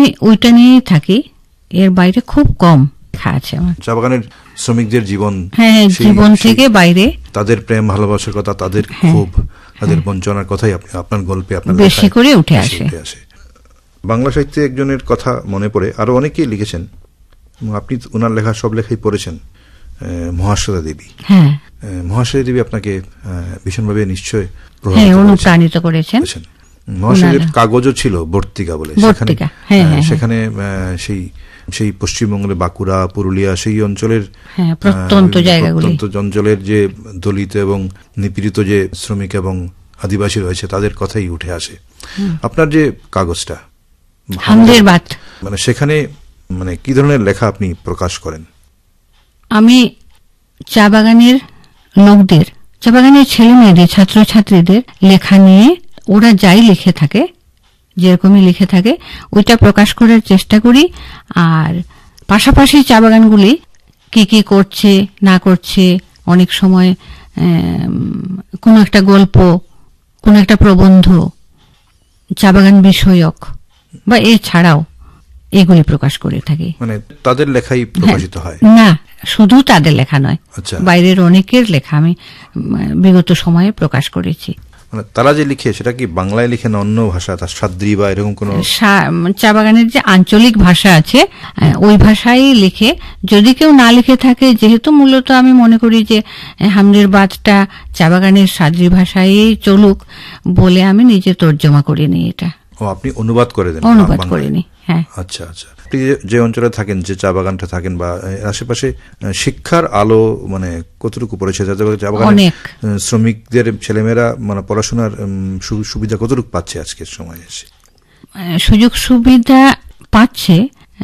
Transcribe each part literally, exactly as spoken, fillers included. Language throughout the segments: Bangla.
ওইটা নিয়েই থাকি, এর বাইরে খুব কম লেখা আছে আমার। চা বাগানের শ্রমিকদের জীবন, হ্যাঁ, জীবন থেকে বাইরে তাদের প্রেম ভালোবাসার কথা, তাদের ক্ষোভ, তাদের বঞ্চনার কথাই আপনার গল্পে আপনার বেশি করে উঠে আসে। বাংলা সাহিত্যে একজনের কথা মনে পড়ে, আরো অনেকেই লিখেছেন, আপনি ওনার লেখা সব লেখাই পড়েছেন, মহাশ্বেতা দেবী। হ্যাঁ, মহাশ্বেতা দেবী আপনাকে ভীষণভাবে নিশ্চয় অনুপ্রাণিত করেছেন। মহাশ্বেতার কাগজও ছিল বর্তিকা বলে, সেখানে সেই সেই পশ্চিমবঙ্গের বাঁকুড়া, পুরুলিয়া, সেই অঞ্চলের প্রত্যন্ত অঞ্চলের যে দলিত এবং নিপীড়িত যে শ্রমিক এবং আদিবাসী রয়েছে তাদের কথাই উঠে আসে। আপনার যে কাগজটা হামদের বাত, মানে সেখানে মানে কি ধরনের লেখা আপনি প্রকাশ করেন? আমি চা বাগানের লোকদের, চা বাগানের ছেলে মেয়েদের, ছাত্রছাত্রীদের লেখা নিয়ে ওরা যাই লিখে থাকে, যেরকমই লিখে থাকে ওইটা প্রকাশ করার চেষ্টা করি। আর পাশাপাশি চা বাগানগুলি কি কি করছে না করছে, অনেক সময় কোনো একটা গল্প, কোনো একটা প্রবন্ধ চা বাগান বিষয়ক বা এছাড়াও এগুলি প্রকাশ করে থাকি। মানে তাদের লেখাই প্রকাশিত হয়? না, শুধু তাদের লেখা নয়, বাইরের অনেকের লেখা আমি বিগত সময়ে প্রকাশ করেছি। মানে তারা যে লিখে সেটা কি বাংলায় লিখে না অন্য ভাষা, তার সাদ্রি বা এরকম কোন? চা বাগানের যে আঞ্চলিক ভাষা আছে ওই ভাষায় লিখে। যদি কেউ না লিখে থাকে, যেহেতু মূলত আমি মনে করি যে হামদের বাতটা চা বাগানের সাদ্রি ভাষায় চলুক বলে আমি নিজে তর্জমা করে নিই এটা। ও, আপনি অনুবাদ করে দেন? অনুবাদ করে নিই, হ্যাঁ। আচ্ছা আচ্ছা। আপনি যে অঞ্চলে থাকেন, যে চা বাগানটা থাকেন বা আশেপাশে, শিক্ষার আলো মানে কতটুকু পড়েছে? চা বাগানের শ্রমিকদের ছেলেমেয়েরা মানে পড়াশোনার সুবিধা কতটুকু পাচ্ছে আজকের সময় এসে? সুযোগ সুবিধা পাচ্ছে,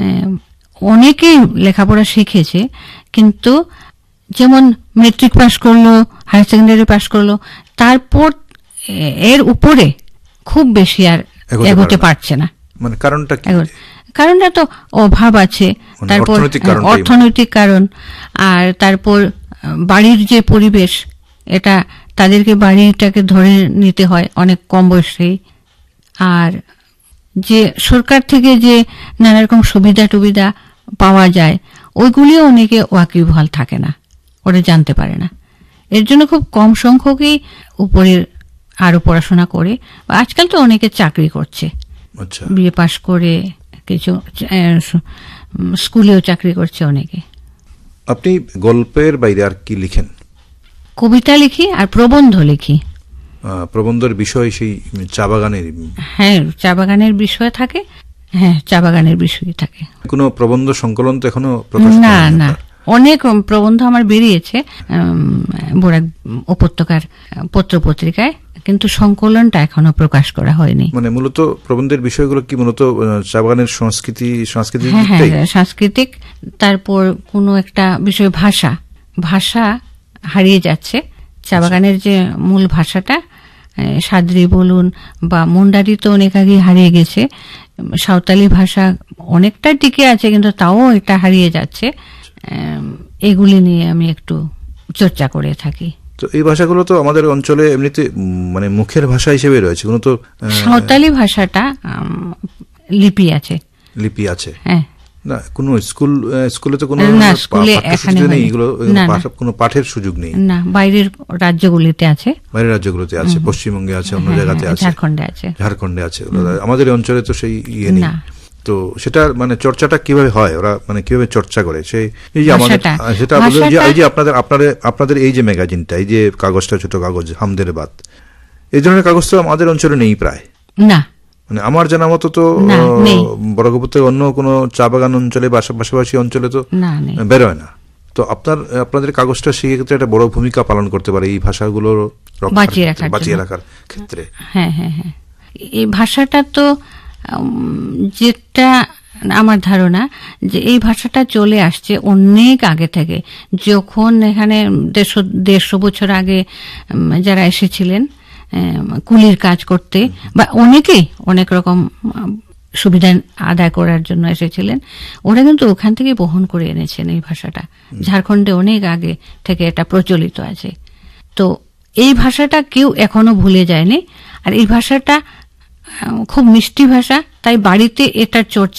অনেকেই লেখাপড়া শিখেছে, কিন্তু যেমন মেট্রিক পাস করলো, হায়ার সেকেন্ডারি পাস করলো, তারপর এর উপরে খুব বেশি আর এগোতে পারছে না। মানে কারণটা কি? কারণটা তো অভাব আছে, তারপর অর্থনৈতিক কারণ, আর তারপর বাড়ির যে পরিবেশ, এটা তাদেরকে বাড়িটাকে ধরে নিতে হয় অনেক কম বয়সেই। আর যে সরকার থেকে যে নানা রকম সুবিধা টুবিধা পাওয়া যায়, ওইগুলিও অনেকে ওয়াকিবহাল থাকে না, ওরা জানতে পারে না। এর জন্য খুব কম সংখ্যকই উপরে আরো পড়াশোনা করে। আজকাল তো অনেকে চাকরি করছে, বিএ পাশ করে, কিছু স্কুলেও চাকরি করছে অনেকে। আপনি গল্পের বাইরে আর কি লিখেন? কবিতা লিখি আর প্রবন্ধ লিখি। প্রবন্ধের বিষয় সেই চা বাগানের? হ্যাঁ, চা বাগানের বিষয় থাকে। হ্যাঁ, চা বাগানের বিষয় থাকে। কোনো প্রবন্ধ সংকলন তো এখনো প্রকাশ? না না, অনেক প্রবন্ধ আমার বেরিয়েছে বরাক উপত্যকার পত্র পত্রিকায়, কিন্তু সংকলনটা এখনো প্রকাশ করা হয়নি। মানে মূলত প্রবন্ধের বিষয়গুলো কি মূলত চা বাগানের সংস্কৃতি, সাংস্কৃতিক? হ্যাঁ, সাংস্কৃতিক। তারপর কোনো একটা বিষয়, ভাষা, ভাষা হারিয়ে যাচ্ছে। চা বাগানের যে মূল ভাষাটা, সাদ্রি বলুন বা মুন্ডারি তো অনেক আগে হারিয়ে গেছে, সাঁওতালি ভাষা অনেকটা টিকে আছে, কিন্তু তাও এটা হারিয়ে যাচ্ছে। এগুলি নিয়ে আমি একটু চর্চা করে থাকি। তো এই ভাষাগুলো তো আমাদের অঞ্চলে এমনিতে মানে মুখের ভাষা হিসেবে রয়েছে। কোনো তো সাঁওতালি ভাষাটা লিপি আছে? লিপি আছে, হ্যাঁ। না কোনো স্কুল স্কুলে তো কোনো নেই, এগুলো কোনো পাঠের সুযোগ নেই? না, বাইরের রাজ্যগুলিতে আছে। বাইরের রাজ্যগুলোতে আছে, পশ্চিমবঙ্গে আছে, অন্য জায়গাতে আছে, ঝাড়খণ্ডে আছে। ঝাড়খণ্ডে আছে। আমাদের অঞ্চলে তো সেই ইয়ে নেই। তো সেটা মানে চর্চাটা কিভাবে হয়, ওরা মানে কিভাবে চর্চা করে? সেই এই যে আমাদের সেটা এই যে আপনাদের আপনাদের আপনাদের এই যে ম্যাগাজিনটা, এই যে কাগজটা, ছোট কাগজ হামদের বাত, এই ধরনের কাগজ তো আমাদের অঞ্চলে নেই প্রায়। না, মানে আমার জানা মতো তো বরাক উপত্যকার অন্য কোনো চা বাগান অঞ্চলে বা পাশাপাশি অঞ্চলে তো বেরোয় না। তো আপনার আপনাদের কাগজটা সেই ক্ষেত্রে একটা বড় ভূমিকা পালন করতে পারে এই ভাষাগুলোর বাঁচিয়ে রাখার ক্ষেত্রে। হ্যাঁ হ্যাঁ হ্যাঁ, এই ভাষাটা তো যেটা আমার ধারণা যে এই ভাষাটা চলে আসছে অনেক আগে থেকে। যখন এখানে দেড়শো দেড়শো বছর আগে যারা এসেছিলেন কুলির কাজ করতে, বা অনেকেই অনেক রকম সুবিধা আদায় করার জন্য এসেছিলেন, ওরা কিন্তু ওখান থেকে বহন করে এনেছেন এই ভাষাটা। ঝাড়খণ্ডে অনেক আগে থেকে এটা প্রচলিত আছে। তো এই ভাষাটা কেউ এখনো ভুলে যায়নি। আর এই ভাষাটা খুব মিষ্টি ভাষা, তাই বাড়িতে এটার চর্চা